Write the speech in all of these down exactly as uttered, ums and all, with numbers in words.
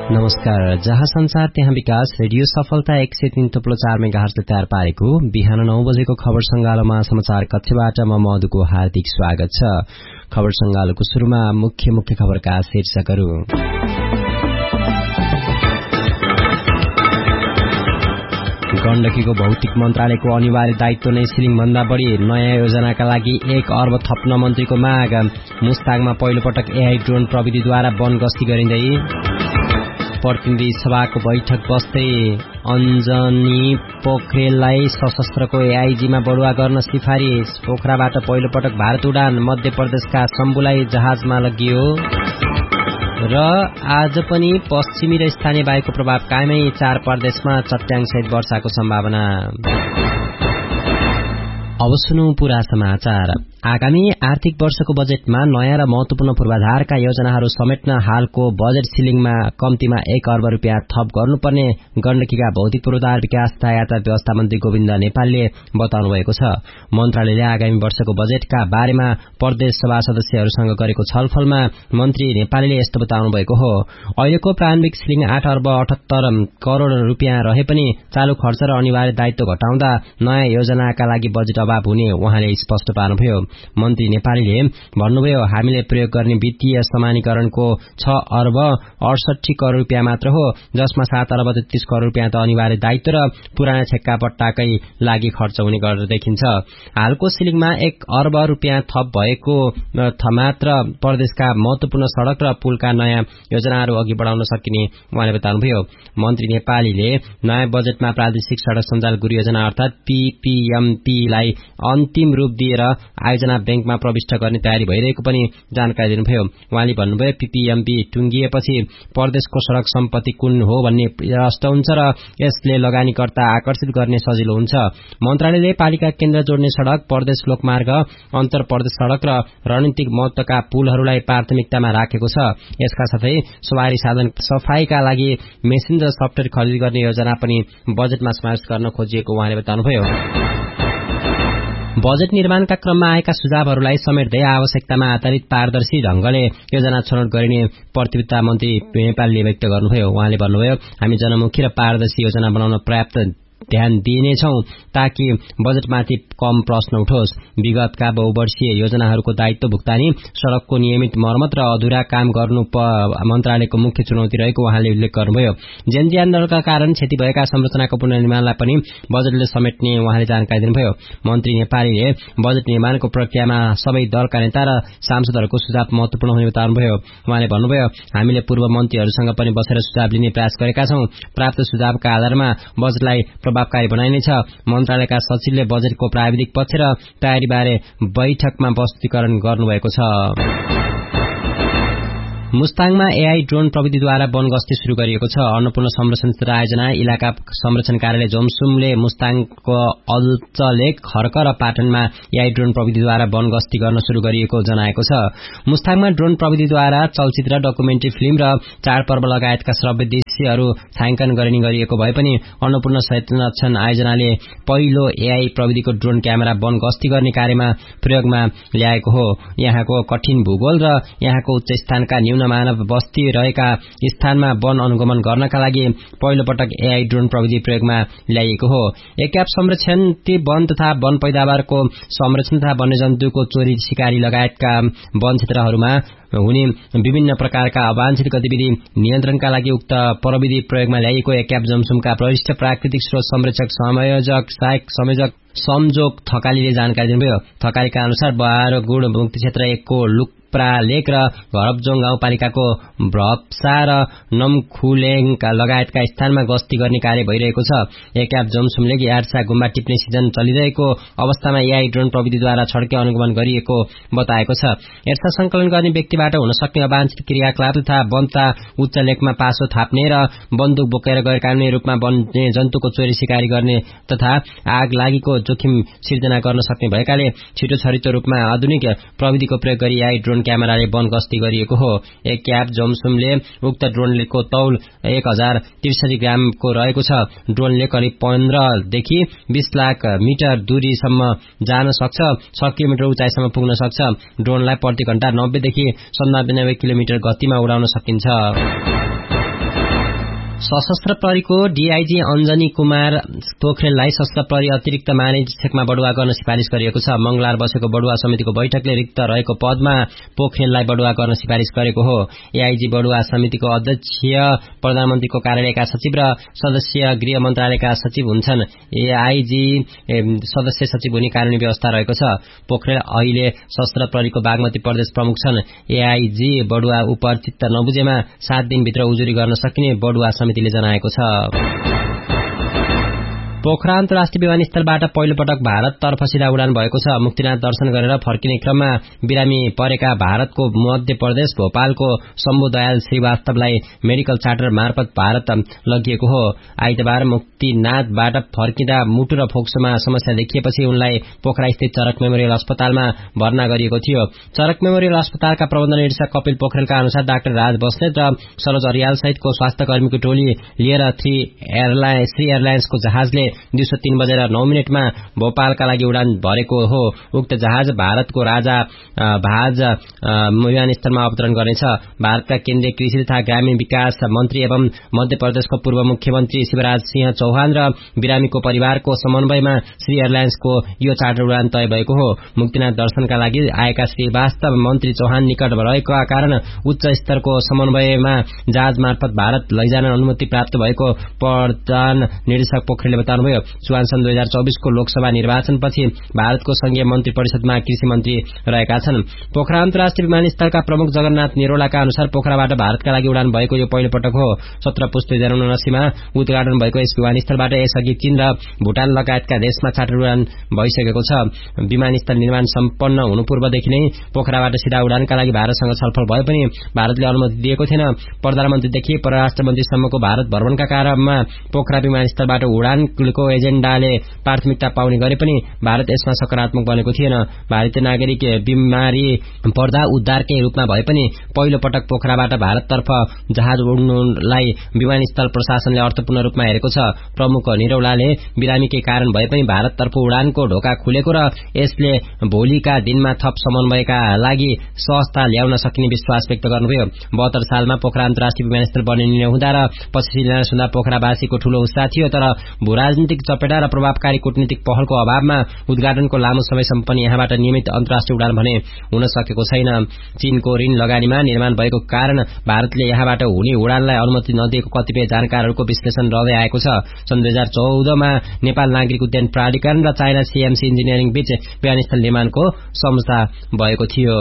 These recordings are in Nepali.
नमस्कार, जहाँ संसार त्यहाँ विकास रेडियो सफलता एक सय तीन थुप्लो चार मेगाहर्जले तयार पारेको बिहान नौ बजेको खबर संगालोमा समाचार कक्षबाट म मधुको हार्दिक स्वागत छ। खबर संगालोको शुरूमा मुख्य मुख्य खबरका शीर्षकहरू। गण्डकीको भौतिक मन्त्रालयको अनिवार्य दायित्व नै सिलिङ भन्दा बढ़ी, नयाँ योजनाका लागि एक अर्ब थप्न मन्त्रीको माग। मुस्ताङमा पहिलो पटक एआई ड्रोन प्रविधिद्वारा वन गस्ती गरिँदै। प्रतिनिधि सभाको बैठक बस्दै अञ्जनी पोखरेललाई सशस्त्रको एआईजीमा बढुवा गर्न सिफारिस। पोखराबाट पहिलो पटक भारत उडान, मध्य प्रदेशका शम्भुलाई जहाजमा लगियो। र आज पनि पश्चिमी र स्थानीय वायुको प्रभाव कायमै, चार प्रदेशमा चट्याङसहित वर्षाको सम्भावना। अब सुनौ पूरा समाचार। आगामी आर्थिक वर्षको बजेटमा नयाँ र महत्वपूर्ण पूर्वाधारका योजनाहरू समेट्न हालको बजेट सिलिङमा कम्तीमा एक अर्ब रुपियाँ थप गर्नुपर्ने गण्डकीका भौतिक पूर्वाधार विकास तथा यातायात व्यवस्था मन्त्री गोविन्द नेपालले बताउनु भएको छ। मन्त्रालयले आगामी वर्षको बजेटका बारेमा प्रदेश सभा सदस्यहरूसँग गरेको छलफलमा मन्त्री नेपालले यस्तो बताउनु भएको हो। अहिलेको प्रारम्भिक सिलिङ आठ अर्ब अठहत्तर करोड़ रुपियाँ रहे पनि चालू खर्च र अनिवार्य दायित्व घटाउँदा नयाँ योजनाका लागि बजेट अभाव हुने उहाँले स्पष्ट पार्नुभयो। मन्त्री नेपालीले भन्नुभयो, हामीले प्रयोग गर्ने वित्तीय समानीकरणको छ अर्ब अडसठी करोड़ रुपियाँ मात्र हो, जसमा सात अर्ब तेत्तीस करोड़ रुपियाँ त अनिवार्य दायित्व र पुराना ठेक्का पट्टाकै लागि खर्च हुने गरेर देखिन्छ। हालको सिलिङमा एक अर्ब रुपियाँ थप भएको मात्र प्रदेशका महत्वपूर्ण सड़क र पुलका नयाँ योजनाहरू अघि बढ़ाउन सकिने उहाँले बताउनुभयो। मन्त्री नेपालीले नयाँ बजेटमा प्रादेशिक सड़क सञ्जाल गुरु योजना अर्थात पीपीएमपी लाई अन्तिम रूप दिएर आयोजना बैंकमा प्रविष्ट गर्ने तयारी भइरहेको पनि जानकारी दिनुभयो। उहाँले भन्नुभयो, पीपीएमपी टुंगिएपछि प्रदेशको सड़क सम्पत्ति कुन हो भन्ने स्पष्ट हुन्छ र यसले लगानीकर्ता आकर्षित गर्ने सजिलो हुन्छ। मन्त्रालयले पालिका केन्द्र जोड्ने सड़क, प्रदेश लोकमार्ग, अन्तर प्रदेश सड़क र रणनीतिक महत्वका पुलहरूलाई प्राथमिकतामा राखेको छ। यसका साथै सवारी साधन सफाईका लागि मेसिन र सफ्टवेयर खरिद गर्ने योजना पनि बजेटमा समावेश गर्न खोजिएको उहाँले बताउनुभयो। बजेट निर्माणका क्रममा आएका सुझावहरूलाई समेट्दै आवश्यकतामा आधारित पारदर्शी ढंगले योजना छनौट गरिने प्रतिबद्धता मन्त्री नेपालले व्यक्त गर्नुभयो। उहाँले भन्नुभयो, हामी जनमुखी र पारदर्शी योजना बनाउन पर्याप्त ध्यान दिनेछौं ताकि बजेटमाथि कम प्रश्न उठोस्। विगतका बहुवर्षीय योजनाहरूको दायित्व भुक्तानी, सड़कको नियमित मर्मत र अधुरा काम गर्नु मन्त्रालयको मुख्य चुनौती रहेको उहाँले उल्लेख गर्नुभयो। जेनजी आन्दोलनका कारण क्षति भएका संरचनाको पुनर्निर्माणलाई पनि बजेटले समेट्ने उहाँले जानकारी दिनुभयो। मन्त्री नेपालीले बजेट निर्माणको प्रक्रियामा सबै दलका नेता र सांसदहरूको सुझाव महत्वपूर्ण हुने बताउनुभयो। उहाँले भन्नुभयो, हामीले पूर्व मन्त्रीहरूसँग पनि बसेर सुझाव लिने प्रयास गरेका छौं। प्राप्त सुझावका आधारमा बजेटलाई प्रभावकारी बनाइनेछ। मन्त्रालयका सचिवले बजेटको प्राविधिक पक्ष र तयारीबारे बैठकमा प्रस्तुतीकरण गर्नुभएको छ। मुस्ताङमा एआई ड्रोन प्रविधिद्वारा वन गस्ती शुरू गरिएको छ। अन्नपूर्ण संरक्षण क्षेत्र आयोजना इलाका संरक्षण कार्यालय जोमसुमले मुस्ताङको अल्चलेक, खर्क र पाटनमा एआई ड्रोन प्रविधिद्वारा वन गस्ती गर्न शुरू गरिएको जनाएको छ। मुस्ताङमा ड्रोन प्रविधिद्वारा चलचित्र, डकुमेन्ट्री फिल्म र चाडपर्व लगायतका श्रव्य दृश्यहरू छायाङ्कन गरिने गरिएको भए पनि अन्नपूर्ण संरक्षण आयोजनाले पहिलो एआई प्रविधिको ड्रोन क्यामेरा वन गस्ती गर्ने कार्यमा प्रयोगमा ल्याएको हो। यहाँको कठिन भूगोल र यहाँको उच्च स्थानका मानव बस्ती रहेका स्थानमा वन अनुगमन गर्नका लागि पहिलो पटक एआई ड्रोन प्रविधि प्रयोगमा ल्याइएको हो। एक्याप संरक्षण ती वन तथा वन पैदावारको संरक्षण तथा वन्यजन्तुको चोरी, शिकारी लगायतका वन क्षेत्रहरूमा हुने विभिन्न प्रकारका अवांछित गतिविधि नियन्त्रणका लागि उक्त प्रविधि प्रयोगमा ल्याइएको एक्याप जोमसुमका वरिष्ठ प्राकृतिक स्रोत संरक्षक संयोजक सहायक संयोजक सम्जोक थकालीले जानकारी दिनुभयो। थकालीका अनुसार बहारगुड मुक्ति क्षेत्र एकको लुक प्रालेक र घरबजोङ गाउँपालिकाको भ्रप्सा र नमखुलेङ लगायतका स्थानमा गस्ती गर्ने कार्य भइरहेको छ। एक्याप जोमसुमले यार्सा गुम्बा टिप्ने सिजन चलिरहेको अवस्थामा एआई ड्रोन प्रविधिद्वारा छड्के अनुगमन गरिएको बताएको छ। यार्सा संकलन गर्ने व्यक्तिबाट हुन सक्ने अवांछित क्रियाकलाप तथा वनता उच्च लेकमा पासो थाप्ने र बन्दुक बोकेर गैरकानूनी रूपमा वन्य जन्तुको चोरी शिकारी गर्ने तथा आग लागीको जोखिम सिर्जना गर्न सक्ने भएकाले छिटो छरितो रूपमा आधुनिक प्रविधिको प्रयोग गरी एआई ड्रोन क्यामेराले वन गस्ती गरिएको हो। एक क्याप जोमसुमले उक्त ड्रोनको तौल एक हजार त्रिसठी ग्रामको रहेको छ। ड्रोनले करिब पन्ध्रदेखि बीस लाख मिटर दूरीसम्म जान सक्छ, छ किलोमिटर उचाइसम्म पुग्न सक्छ। ड्रोनलाई प्रति घण्टा नब्बेदेखि सन्तानब्बे किलोमिटर गतिमा उडाउन सकिन्छ। सशस्त्र प्रहरीको डीआईजी अञ्जनी कुमार पोखरेललाई सशस्त्र प्रहरी अतिरिक्त महानिरीक्षकमा बढुवा गर्न सिफारिस गरिएको छ। मंगलबार बसेको बढुवा समितिको बैठकले रिक्त रहेको पदमा पोखरेललाई बढुवा गर्न सिफारिस गरेको हो। एआईजी बढुवा समितिको अध्यक्ष प्रधानमन्त्रीको कार्यालयका सचिव र सदस्य गृह मन्त्रालयका सचिव हुन्छन्। एआईजी सदस्य सचिव हुने कानूनी व्यवस्था रहेको छ। पोखरेल अहिले सशस्त्र प्रहरीको बागमती प्रदेश प्रमुख छन्। एआईजी बढुवा उपर चित्त नबुझेमा सात दिनभित्र उजुरी गर्न सकिने बढुवा समितिले जनाएको छ। पोखरा अन्तर्राष्ट्रिय विमानस्थलबाट पहिलो पटक भारततर्फ सीधा उडान भएको छ। मुक्तिनाथ दर्शन गरेर फर्किने क्रममा बिरामी परेका भारतको मध्य प्रदेश भोपालको शम्भु दयाल श्रीवास्तवलाई मेडिकल चार्टर मार्फत भारत लगिएको हो। आइतबार मुक्तिनाथबाट फर्किँदा मुटु र फोक्सोमा समस्या देखिएपछि उनलाई पोखरा स्थित चरक मेमोरियल अस्पतालमा भर्ना गरिएको थियो। चरक मेमोरियल अस्पतालका प्रबन्ध निर्देशक कपिल पोखरेलका अनुसार डाक्टर राज बस्नेत र सरोज अरियाल सहितको स्वास्थ्य कर्मीको टोली लिएर थ्री एयरलाइन श्री एयरलाइन्सको जहाजले दिउँसो तीन बजेर नौ मिनटमा भोपालका लागि उडान भरेको हो। उक्त जहाज भारतको राजा भाज विमानस्थलमा अवतरण गर्नेछ। भारतका केन्द्रीय कृषि तथा ग्रामीण विकास मन्त्री एवं मध्य प्रदेशको पूर्व मुख्यमन्त्री शिवराज सिंह चौहान र बिरामीको परिवारको समन्वयमा श्री एयरलाइन्सको यो चार्टर उडान तय भएको हो। मुक्तिनाथ दर्शनका लागि आएका श्रीवास्तव मन्त्री चौहान निकट रहेका कारण उच्च स्तरको समन्वयमा जहाज मार्फत भारत लैजान अनुमति प्राप्त भएको प्रधान निर्देशक पोखरेलले बताउनु भयो। चौहान सन् दुई हजार चौबीसको लोकसभा निर्वाचनपछि भारतको संघीय मन्त्री परिषदमा कृषि मन्त्री रहेका छन्। पोखरा अन्तर्राष्ट्रिय विमानस्थलका प्रमुख जगन्नाथ निरोलाका अनुसार पोखराबाट भारतका लागि उडान भएको यो पहिलो पटक हो। सत्र पुस दुई हजार उनासीमा उद्घाटन भएको यस विमानस्थलबाट यसअघि चीन र भूटान लगायतका देशमा चार्टर उडान भइसकेको छ। विमानस्थल निर्माण सम्पन्न हुनु पूर्वदेखि नै पोखराबाट सीधा उडानका लागि भारतसँग छलफल भए पनि भारतले अनुमति दिएको थिएन। प्रधानमन्त्रीदेखि परराष्ट्र मन्त्रीसम्मको भारत भ्रमणका क्रममा पोखरा विमानस्थलबाट उडान को एजेण्डाले प्राथमिकता पाउने गरे पनि भारत यसमा सकारात्मक बनेको थिएन। भारतीय नागरिक बिमारी पर्दा उद्धारकै रूपमा भए पनि पहिलो पटक पोखराबाट भारततर्फ जहाज उड्नुलाई विमानस्थल प्रशासनले अर्थपूर्ण रूपमा हेरेको छ। प्रमुख निरौलाले बिरामीकै कारण भए पनि भारततर्फ उडानको ढोका खुलेको र यसले भोलिका दिनमा थप समन्वयका लागि सहजता ल्याउन सकिने विश्वास व्यक्त गर्नुभयो। बहत्तर सालमा पोखरा अन्तर्राष्ट्रिय विमानस्थल बनिने हुँदा र पछि शिलान्यास हुँदा पोखरावासीको ठूलो उत्साह थियो, तर राजनीतिक चपेटा र प्रभावकारी कूटनीतिक पहलको अभावमा उद्घाटनको लामो समयसम्म पनि यहाँबाट नियमित अन्तर्राष्ट्रिय उडान भने हुन सकेको छैन। चीनको ऋण लगानीमा निर्माण भएको कारण भारतले यहाँबाट हुने उडानलाई अनुमति नदिएको कतिपय जानकारहरूको विश्लेषण रहँदै आएको छ। सन् दुई हजार चौधमा नेपाल नागरिक उड्डयन प्राधिकरण र चाइना सीएमसी इन्जिनियरिङ बीच विमानस्थल निर्माणको सम्झौता भएको थियो।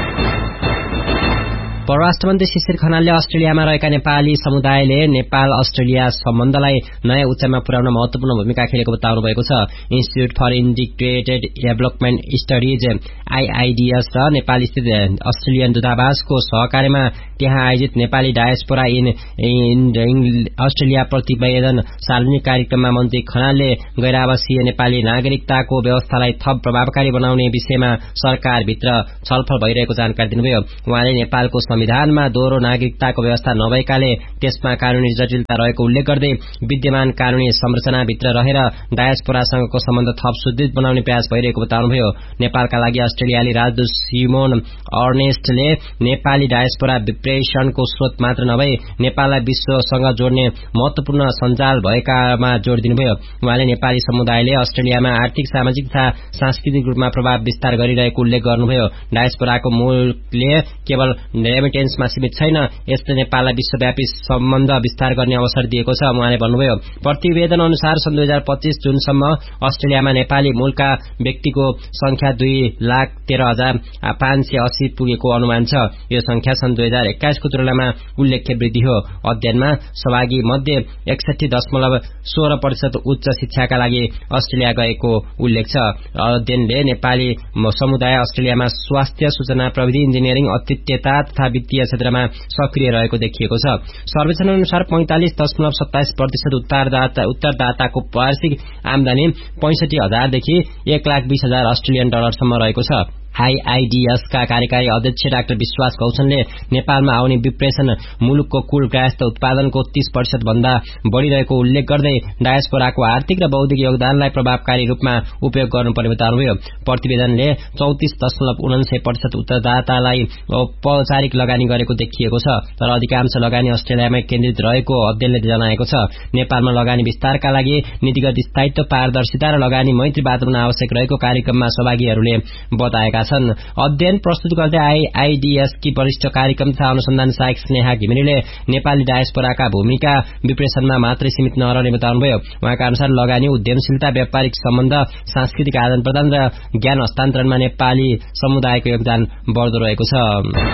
परराष्ट्र मन्त्री शिशिर खनालले अस्ट्रेलियामा रहेका नेपाली समुदायले नेपाल अस्ट्रेलिया सम्बन्धलाई नयाँ उचाइमा पुर्याउन महत्वपूर्ण भूमिका खेलेको बताउनु भएको छ। Institute for integrated development studies आईआईडीएस र नेपाल स्थित अस्ट्रेलियन दूतावासको सहकार्यमा त्यहाँ आयोजित Nepali diaspora in, in Australia प्रतिवेदन सार्वजनिक कार्यक्रममा मन्त्री खनालले गैर-आवासीय नेपाली नागरिकताको व्यवस्थालाई थप प्रभावकारी बनाउने विषयमा सरकारभित्र छलफल भइरहेको जानकारी दिनुभयो। उहाँले नेपालको संविधानमा दोहोरो नागरिकताको व्यवस्था नभएकाले त्यसमा कानूनी जटिलता रहेको उल्लेख गर्दै विद्यमान कानूनी संरचनाभित्र रहेर डायस्पोरासँगको सम्बन्ध थप सुदृढ बनाउने प्रयास भइरहेको बताउनुभयो। नेपालका लागि अस्ट्रेलियाली राजदूत सिमोन अर्नेस्टले नेपाली डायस्पोरा विप्रेषणको स्रोत मात्र नभई नेपाललाई विश्वसँग जोड्ने महत्वपूर्ण सञ्जाल भएकामा जोड़ दिनुभयो। उहाँले नेपाली समुदायले अस्ट्रेलियामा आर्थिक, सामाजिक तथा सांस्कृतिक रूपमा प्रभाव विस्तार गरिरहेको उल्लेख गर्नुभयो। डायस्पोराको मूलले केवल रेमिटेन्समा सीमित छैन, यसले नेपाललाई विश्वव्यापी सम्बन्ध विस्तार गर्ने अवसर दिएको छ। उहाँले भन्नुभयो, प्रतिवेदन अनुसार सन् दुई हजार पच्चीस जुनसम्म अस्ट्रेलियामा नेपाली मूलका व्यक्तिको संख्या दुई लाख तेह्र हजार पाँच सय अस्सी पुगेको अनुमान छ। यो संख्या सन् दुई हजार एक्काइसको तुलनामा उल्लेख्य वृद्धि हो। अध्ययनमा सहभागी मध्ये एकसठी दशमलव सोह्र प्रतिशत उच्च शिक्षाका लागि अस्ट्रेलिया गएको उल्लेख छ। अध्ययनले नेपाली समुदाय अस्ट्रेलियामा स्वास्थ्य, सूचना प्रविधि, इन्जिनियरिङ, अतिथ्यता तथा वित्तीय क्षेत्रमा सक्रिय रहेको देखिएको छ। सर्वेक्षण अनुसार पैंतालिस दशमलव सत्ताइस प्रतिशत उत्तरदाता उत्तरदाताको वार्षिक आमदानी पैंसठी हजारदेखि एक लाख बीस हजार अस्ट्रेलियन डलरसम्म रहेको छ। आईआईडीएस का कार्यकारी अध्यक्ष डाक्टर विश्वास गौचनले नेपालमा आउने विप्रेषण मुलुकको कुल गृहस्थ उत्पादनको तीस प्रतिशत भन्दा बढ़ी रहेको उल्लेख गर्दै डायस्पोराको आर्थिक र बौद्धिक योगदानलाई प्रभावकारी रूपमा उपयोग गर्नुपर्ने बताउनुभयो। प्रतिवेदनले चौतीस दशमलव उनान्सय प्रतिशत उत्तरदातालाई औपचारिक लगानी गरेको देखिएको छ, तर अधिकांश लगानी अस्ट्रेलियामै केन्द्रित रहेको अध्ययनले जनाएको छ। नेपालमा लगानी विस्तारका लागि नीतिगत स्थायित्व, पारदर्शिता र लगानी मैत्री वातावरण आवश्यक रहेको कार्यक्रममा सहभागीहरूले बताएका छन्। अध्ययन प्रस्तुत गर्दै आईआईडीएस की वरिष्ठ कार्यक्रम तथा अनुसन्धान सहायक स्नेहा घिमिरेले नेपाली डायस्पोराका भूमिका विप्रेषणमा मात्रै सीमित नरहने बताउनुभयो। उहाँका अनुसार लगानी, उद्यमशीलता, व्यापारिक सम्बन्ध, सांस्कृतिक आदान प्रदान र ज्ञान हस्तान्तरणमा नेपाली समुदायको योगदान बढ्दो रहेको छ।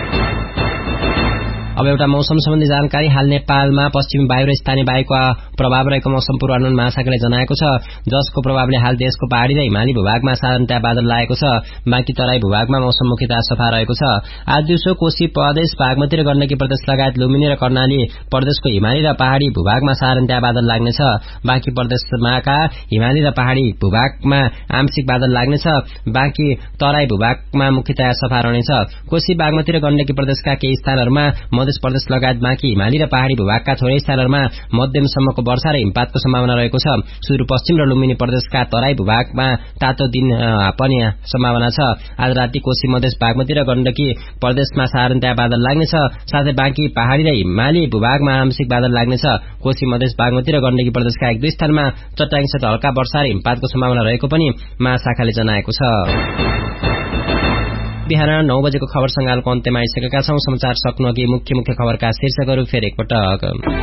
अब एउटा मौसम सम्बन्धी जानकारी। हाल नेपालमा पश्चिमी वायु र स्थानीय वायुको प्रभाव रहेको मौसम पूर्वानुमान महाशाखाले जनाएको छ, जसको प्रभावले हाल देशको पहाड़ी र हिमाली भूभागमा साधारणतया बादल लागेको छ। बाँकी तराई भूभागमा मौसम मुख्यतया सफा रहेको छ। आज दिउँसो कोशी प्रदेश, बागमती र गण्डकी प्रदेश लगायत लुम्बिनी र कर्णाली प्रदेशको हिमाली र पहाड़ी भूभागमा साधारणतया बादल लाग्नेछ। बाँकी प्रदेशमाका हिमाली र पहाड़ी भूभागमा आंशिक बादल लाग्नेछ। बाँकी तराई भूभागमा मुख्यतया सफा रहनेछ। कोशी, बागमती र गण्डकी प्रदेशका केही स्थानहरूमा, मध्य प्रदेश लगायत बाँकी हिमाली र पहाड़ी भूभागका थोरै स्थानहरूमा मध्यमसम्मको वर्षा र हिमपातको सम्भावना रहेको छ। सुदूरपश्चिम र लुम्बिनी प्रदेशका तराई भूभागमा तातो दिन पनि सम्भावना छ। आज राति कोशी, मधेस, बागमती र गण्डकी प्रदेशमा साधारणतया बादल लाग्नेछ। साथै बाँकी पहाड़ी र हिमाली भूभागमा आंशिक बादल लाग्नेछ। कोशी, मधेस, बागमती र गण्डकी प्रदेशका एक दुई स्थानमा चट्याङसहित हल्का वर्षा र हिमपातको सम्भावना रहेको पनि महाशाखाले जनाएको छ। बिहान नौ बजेको खबर संगालको अन्त्यमा आइसकेका छौं। समाचार सक्नु अघि मुख्य मुख्य खबरका शीर्षकहरू फेरि एकपटक।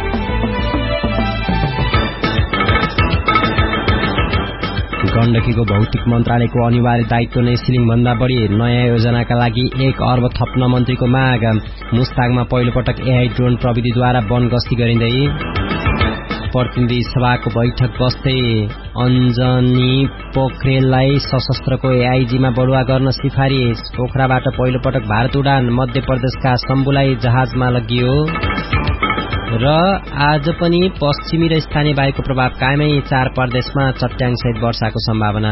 गण्डकीको भौतिक मन्त्रालयको अनिवार्य दायित्व नै सिलिङ भन्दा बढ़ी नयाँ योजनाका लागि एक अर्ब थप्न मन्त्रीको माग। मुस्ताङमा पहिलो पटक एआई ड्रोन प्रविधिद्वारा वन गस्ती गरिँदै। प्रतिनिधि सभाको बैठक बस्दै अञ्जनी पोखरेललाई सशस्त्रको एआईजीमा बढुवा गर्न सिफारिस। पोखराबाट पहिलो पटक भारत उडान, मध्य प्रदेशका शम्भुलाई जहाजमा लगियो। र आज पनि पश्चिमी र स्थानीय वायुको प्रभाव कायमै, चार प्रदेशमा चट्याङसहित वर्षाको सम्भावना।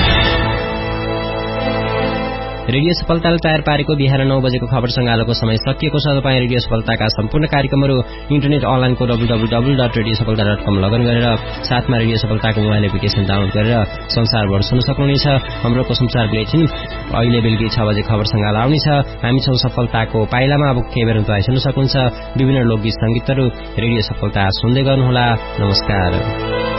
रेडियो सफलताले तयार पारेको बिहान नौ बजेको खबर संगालोको समय सकिएको छ। तपाईँ रेडियो सफलताका सम्पूर्ण कार्यक्रमहरू इन्टरनेट अनलाइनको W W W dot radio सफलता डट कम लगइन गरेर, साथमा रेडियो सफलताको मोबाइल एप्लिकेशन डाउनलोड गरेर संसारभर सुन्न सक्नुहुनेछ। हाम्रो संसार बुलेटिन अहिले बेलुकी छ बजे खबर संगाल आउनेछ। हामी छौं सफलताको पाइलामा। अब केही बेर तपाईँ सुन्न सक्नुहुन्छ विभिन्न लोकगीत संगीतहरू। रेडियो सफलता सुन्दै गर्नुहोला। नमस्कार।